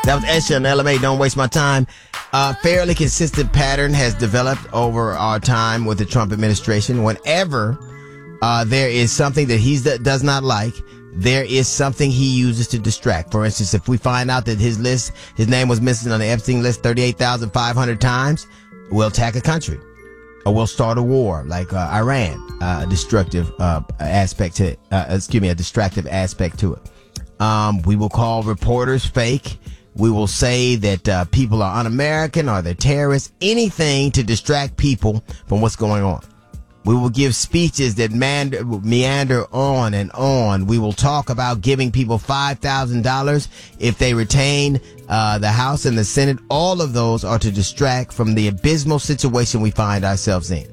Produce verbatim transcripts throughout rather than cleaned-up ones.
That was Esha and L M A, Don't Waste My Time. A fairly consistent pattern has developed over our time with the Trump administration. Whenever uh, there is something that he does not like, there is something he uses to distract. For instance, if we find out that his list, his name was missing on the Epstein list thirty-eight thousand five hundred times, we'll attack a country. Or we'll start a war like uh, Iran, uh, a destructive uh, aspect to it. Uh, excuse me, a distractive aspect to it. Um, we will call reporters fake. We will say that uh, people are un-American or they're terrorists. Anything to distract people from what's going on. We will give speeches that meander, meander on and on. We will talk about giving people five thousand dollars if they retain uh, the House and the Senate. All of those are to distract from the abysmal situation we find ourselves in.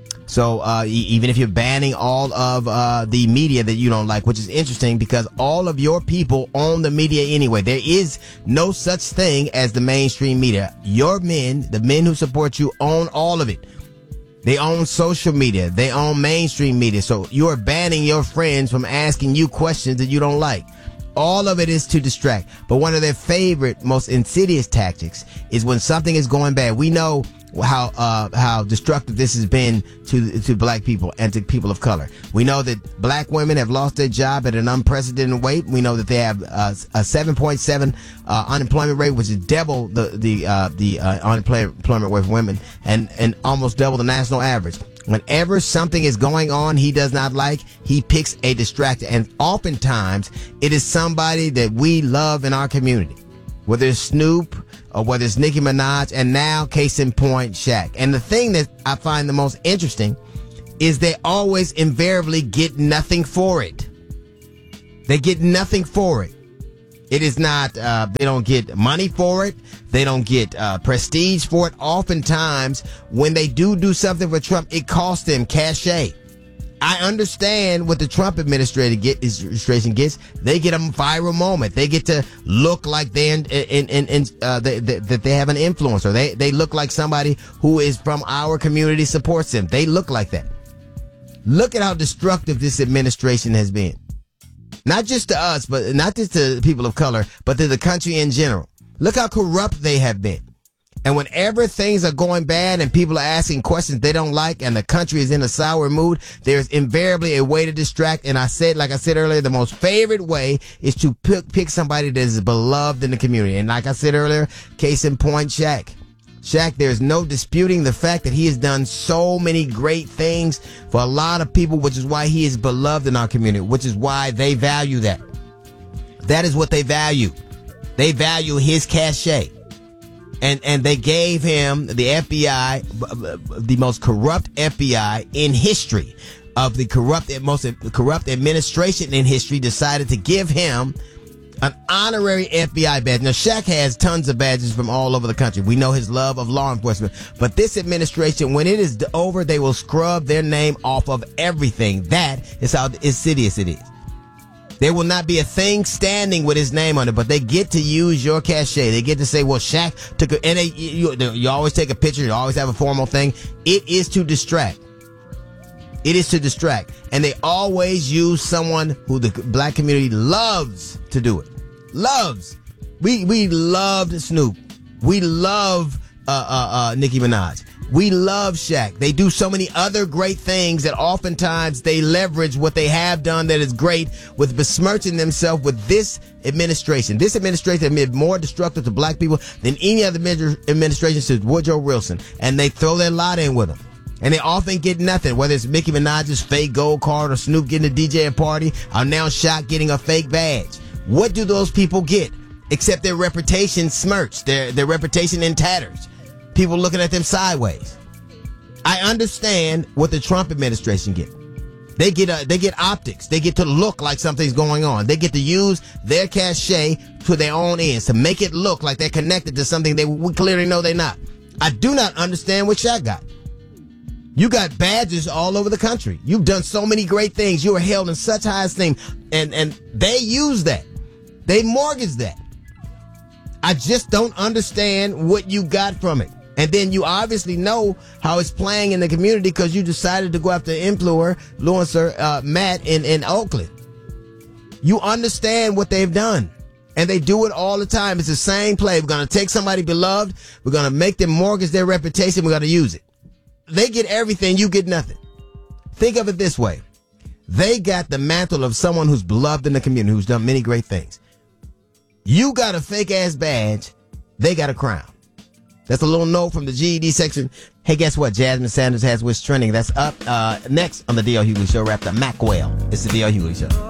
So uh, e- even if you're banning all of uh, the media that you don't like, which is interesting because all of your people own the media anyway. There is no such thing as the mainstream media. Your men, the men who support you, own all of it. They own social media. They own mainstream media. So you are banning your friends from asking you questions that you don't like. All of it is to distract. But one of their favorite, most insidious tactics is when something is going bad. We know how uh how destructive this has been to to black people and to people of color. We know that black women have lost their job at an unprecedented rate. We know that they have uh, a seven point seven uh, unemployment rate, which is double the the uh, the uh, unemployment rate for women, and and almost double the national average. Whenever something is going on he does not like, he picks a distractor, and oftentimes it is somebody that we love in our community, whether it's Snoop or whether it's Nicki Minaj, and now case in point, Shaq. And the thing that I find the most interesting is they always invariably get nothing for it. They get nothing for it. It is not, uh, they don't get money for it. They don't get uh, prestige for it. Oftentimes, when they do do something for Trump, it costs them cachet. I understand what the Trump administration get, administration gets. They get a viral moment. They get to look like they in, in, in, in uh, they, they, that they have an influencer. They they look like somebody who is from our community supports them. They look like that. Look at how destructive this administration has been. Not just to us, but not just to people of color, but to the country in general. Look how corrupt they have been. And whenever things are going bad and people are asking questions they don't like and the country is in a sour mood, there's invariably a way to distract. And I said, like I said earlier, the most favorite way is to pick, pick somebody that is beloved in the community. And like I said earlier, case in point, Shaq. Shaq, there's no disputing the fact that he has done so many great things for a lot of people, which is why he is beloved in our community, which is why they value that. That is what they value. They value his cachet. And and they gave him the F B I, the most corrupt F B I in history, of the corrupt, most corrupt administration in history, decided to give him an honorary F B I badge. Now, Shaq has tons of badges from all over the country. We know his love of law enforcement. But this administration, when it is over, they will scrub their name off of everything. That is how insidious it is. There will not be a thing standing with his name on it, but they get to use your cachet. They get to say, well, Shaq took a, and they, you, you always take a picture, you always have a formal thing. It is to distract. It is to distract. And they always use someone who the black community loves to do it. Loves. We, we loved Snoop. We love, uh, uh, uh, Nicki Minaj. We love Shaq. They do so many other great things that oftentimes they leverage what they have done that is great with besmirching themselves with this administration. This administration has been more destructive to black people than any other administration since Woodrow Wilson. And they throw their lot in with them. And they often get nothing, whether it's Nicki Minaj's fake gold card or Snoop getting a D J a party or now Shaq getting a fake badge. What do those people get? Except their reputation smirched, their, their reputation in tatters. People looking at them sideways. I understand what the Trump administration get. They get a, they get optics. They get to look like something's going on. They get to use their cachet to their own ends to make it look like they're connected to something they we clearly know they're not. I do not understand what Shaq got. You got badges all over the country. You've done so many great things. You were held in such high esteem, and and they use that. They mortgage that. I just don't understand what you got from it. And then you obviously know how it's playing in the community because you decided to go after influencer, influencer uh, Matt in, in Oakland. You understand what they've done. And they do it all the time. It's the same play. We're going to take somebody beloved. We're going to make them mortgage their reputation. We're going to use it. They get everything. You get nothing. Think of it this way. They got the mantle of someone who's beloved in the community, who's done many great things. You got a fake ass badge. They got a crown. That's a little note from the G E D section. Hey, guess what? Jasmine Sanders has what's trending. That's up uh, next on the D L. Hughley Show. Wrapped up Macwell. It's the D L. Hughley Show.